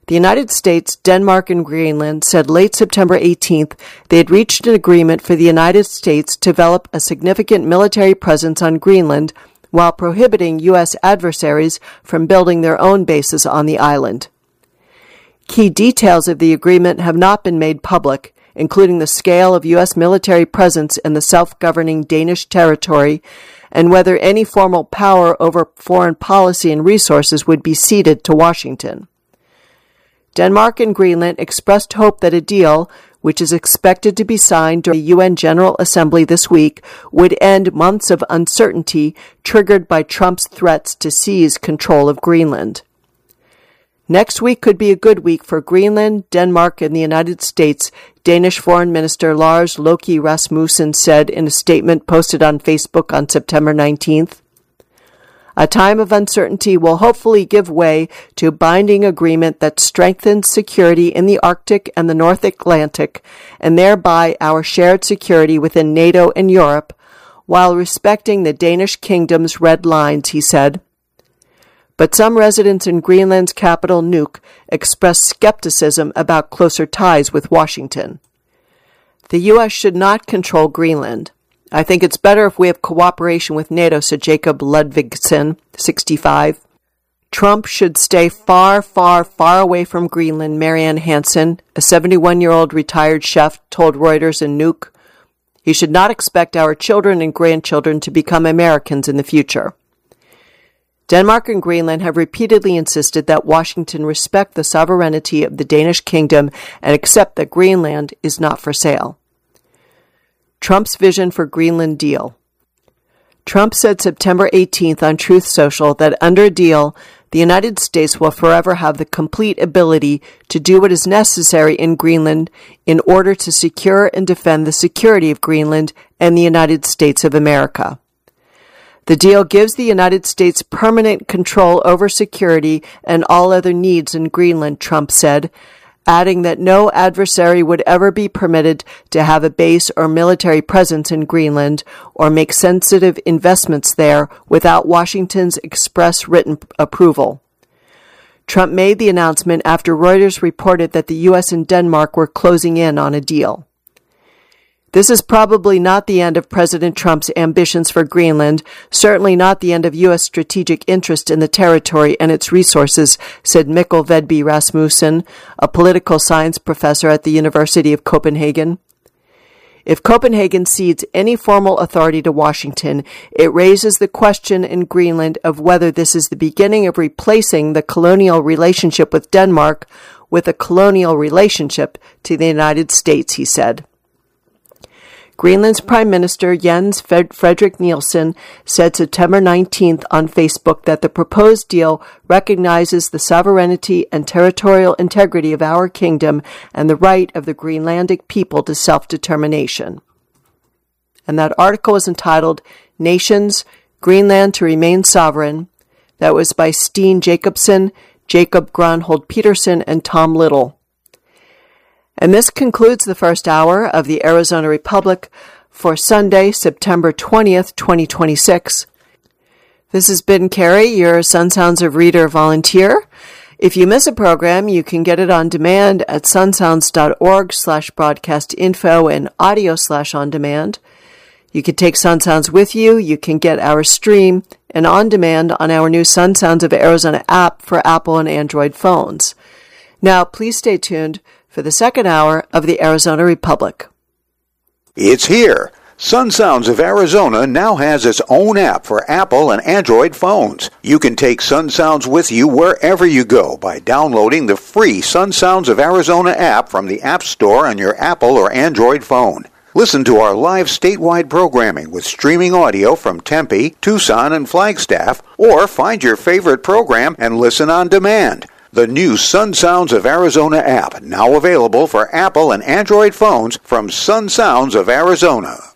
The United States, Denmark, and Greenland said late September 18th they had reached an agreement for the United States to develop a significant military presence on Greenland while prohibiting U.S. adversaries from building their own bases on the island. Key details of the agreement have not been made public, including the scale of U.S. military presence in the self-governing Danish territory and whether any formal power over foreign policy and resources would be ceded to Washington. Denmark and Greenland expressed hope that a deal, which is expected to be signed during the UN General Assembly this week, would end months of uncertainty triggered by Trump's threats to seize control of Greenland. Next week could be a good week for Greenland, Denmark, and the United States, Danish Foreign Minister Lars Løkke Rasmussen said in a statement posted on Facebook on September 19th. A time of uncertainty will hopefully give way to a binding agreement that strengthens security in the Arctic and the North Atlantic, and thereby our shared security within NATO and Europe, while respecting the Danish kingdom's red lines, he said. But some residents in Greenland's capital, Nuuk, expressed skepticism about closer ties with Washington. The U.S. should not control Greenland. I think it's better if we have cooperation with NATO, said Jacob Ludvigsen, 65. Trump should stay far, far, far away from Greenland, Marianne Hansen, a 71-year-old retired chef, told Reuters in Nuuk. He should not expect our children and grandchildren to become Americans in the future. Denmark and Greenland have repeatedly insisted that Washington respect the sovereignty of the Danish kingdom and accept that Greenland is not for sale. Trump's vision for Greenland deal. Trump said September 18th on Truth Social that under a deal, the United States will forever have the complete ability to do what is necessary in Greenland in order to secure and defend the security of Greenland and the United States of America. The deal gives the United States permanent control over security and all other needs in Greenland, Trump said, adding that no adversary would ever be permitted to have a base or military presence in Greenland or make sensitive investments there without Washington's express written approval. Trump made the announcement after Reuters reported that the U.S. and Denmark were closing in on a deal. This is probably not the end of President Trump's ambitions for Greenland, certainly not the end of U.S. strategic interest in the territory and its resources, said Mikkel Vedby Rasmussen, a political science professor at the University of Copenhagen. If Copenhagen cedes any formal authority to Washington, it raises the question in Greenland of whether this is the beginning of replacing the colonial relationship with Denmark with a colonial relationship to the United States, he said. Greenland's Prime Minister Jens Fredrik Nielsen said September 19th on Facebook that the proposed deal recognizes the sovereignty and territorial integrity of our kingdom and the right of the Greenlandic people to self-determination. And that article was entitled Nations, Greenland to Remain Sovereign. That was by Steen Jacobsen, Jacob Gronhold Peterson, and Tom Little. And this concludes the first hour of the Arizona Republic for Sunday, September 20th, 2026. This has been Carrie, your Sun Sounds of Reader volunteer. If you miss a program, you can get it on demand at sunsounds.org/broadcast-info and audio/on-demand. You can take Sun Sounds with you. You can get our stream and on demand on our new Sun Sounds of Arizona app for Apple and Android phones. Now, please stay tuned for the second hour of the Arizona Republic. It's here. Sun Sounds of Arizona now has its own app for Apple and Android phones. You can take Sun Sounds with you wherever you go by downloading the free Sun Sounds of Arizona app from the App Store on your Apple or Android phone. Listen to our live statewide programming with streaming audio from Tempe, Tucson, and Flagstaff, or find your favorite program and listen on demand. The new Sun Sounds of Arizona app, now available for Apple and Android phones from Sun Sounds of Arizona.